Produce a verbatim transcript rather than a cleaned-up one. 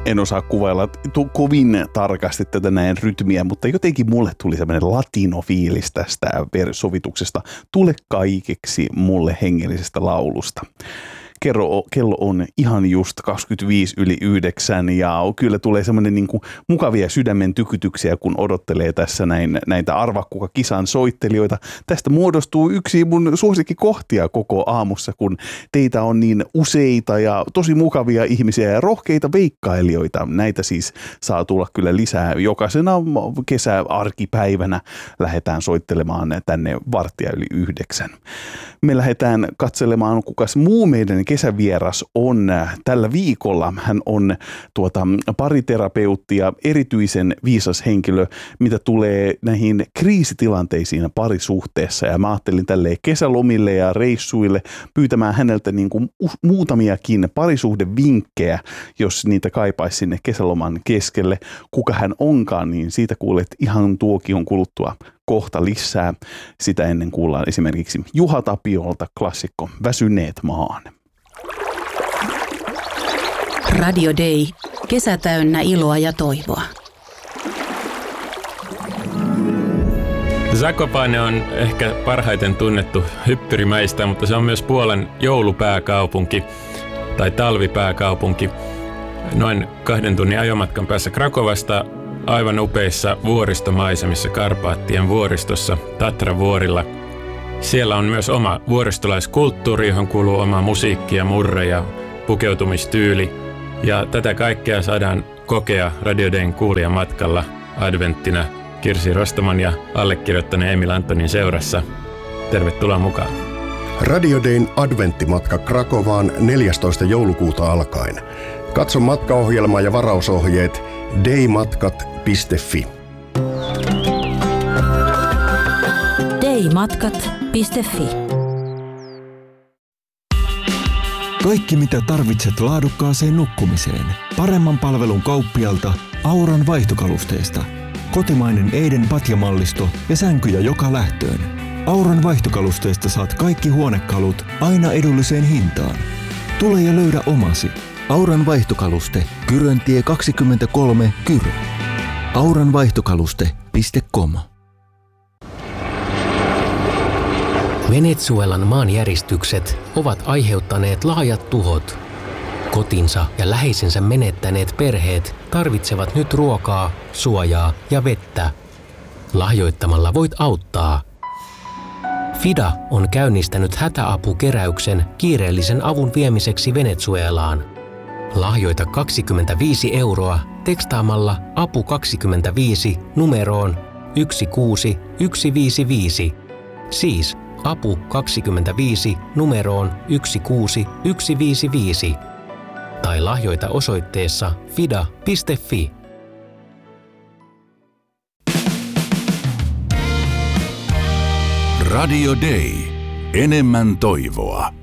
en osaa kuvailla kovin tarkasti tätä näin rytmiä, mutta jotenkin mulle tuli semmoinen latinofiilis tästä sovituksesta. Tule kaikeksi mulle hengellisestä laulusta. Kerro, kello on ihan just kaksikymmentäviisi yli yhdeksän ja kyllä tulee semmoinen niin kuin mukavia sydämen tykytyksiä, kun odottelee tässä näin, näitä Arvaa kuka kisan soittelijoita. Tästä muodostuu yksi mun suosikkikohtia koko aamussa, kun teitä on niin useita ja tosi mukavia ihmisiä ja rohkeita veikkailijoita. Näitä siis saa tulla kyllä lisää. Jokaisena kesäarkipäivänä lähdetään soittelemaan tänne varttia yli yhdeksän. Me lähdetään katselemaan, kukas muu meidän kesävieras on tällä viikolla. Hän on tuota, pariterapeutti ja erityisen viisas henkilö, mitä tulee näihin kriisitilanteisiin parisuhteessa. Ja mä ajattelin tälleen kesälomille ja reissuille pyytämään häneltä niin kuin muutamiakin parisuhdevinkkejä, jos niitä kaipaisi sinne kesäloman keskelle. Kuka hän onkaan, niin siitä kuulet ihan tuokion kuluttua kohta lisää. Sitä ennen kuullaan esimerkiksi Juha Tapiolta klassikko Väsyneet maan. Radio Day. Kesä täynnä iloa ja toivoa. Zakopane on ehkä parhaiten tunnettu hyppyrimäistä, mutta se on myös Puolan joulupääkaupunki tai talvipääkaupunki. Noin kahden tunnin ajomatkan päässä Krakovasta aivan upeissa vuoristomaisemissa Karpaattien vuoristossa Tatravuorilla. Siellä on myös oma vuoristolaiskulttuuri, johon kuuluu oma musiikki ja murre ja pukeutumistyyli. Ja tätä kaikkea saadaan kokea Radio Dayn kuulijamatkalla adventtina Kirsi Rostaman ja allekirjoittaneen Emil Antonin seurassa. Tervetuloa mukaan. Radio Dayn adventtimatka Krakovaan neljästoista joulukuuta alkaen. Katso matkaohjelma ja varausohjeet daymatkat piste fi. daymatkat piste fi. Kaikki mitä tarvitset laadukkaaseen nukkumiseen. Paremman palvelun kauppialta Auran vaihtokalusteesta. Kotimainen Eiden patjamallisto ja sänkyjä joka lähtöön. Auran vaihtokalusteesta saat kaikki huonekalut aina edulliseen hintaan. Tule ja löydä omasi. Auran vaihtokaluste, Kyröntie kaksikymmentäkolme, Kyrö. auranvaihtokaluste piste com. Venezuelan maanjäristykset ovat aiheuttaneet laajat tuhot. Kotinsa ja läheisensä menettäneet perheet tarvitsevat nyt ruokaa, suojaa ja vettä. Lahjoittamalla voit auttaa. FIDA on käynnistänyt hätäapukeräyksen kiireellisen avun viemiseksi Venezuelaan. Lahjoita kaksikymmentäviisi euroa tekstaamalla apu kaksikymmentäviisi numeroon yksi kuusi yksi viisi viisi. Siis apu kaksikymmentäviisi numeroon yksi kuusi yksi viisi viisi. Tai lahjoita osoitteessa fida piste fi. Radio Day. Enemmän toivoa.